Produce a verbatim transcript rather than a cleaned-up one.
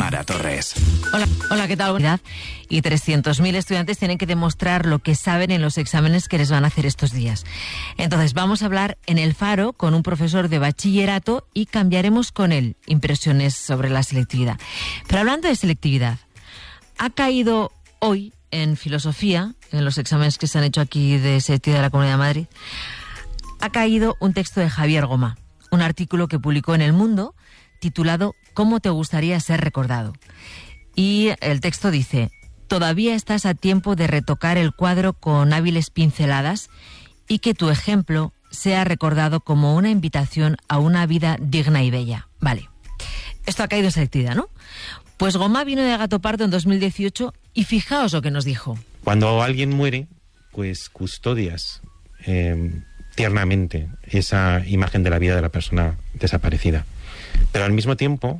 Mara Torres. Hola, hola, ¿qué tal? Y trescientos mil estudiantes tienen que demostrar lo que saben en los exámenes que les van a hacer estos días. Entonces, vamos a hablar en El Faro con un profesor de bachillerato y cambiaremos con él impresiones sobre la selectividad. Pero hablando de selectividad, ha caído hoy en filosofía, en los exámenes que se han hecho aquí de selectividad de la Comunidad de Madrid, ha caído un texto de Javier Gomá, un artículo que publicó en El Mundo titulado ¿Cómo te gustaría ser recordado? Y el texto dice: todavía estás a tiempo de retocar el cuadro con hábiles pinceladas y que tu ejemplo sea recordado como una invitación a una vida digna y bella. Vale, esto ha caído en selectividad, ¿no? Pues Gomá vino de Gato Pardo en dos mil dieciocho y fijaos lo que nos dijo. Cuando alguien muere, pues custodias eh, tiernamente esa imagen de la vida de la persona desaparecida. Pero al mismo tiempo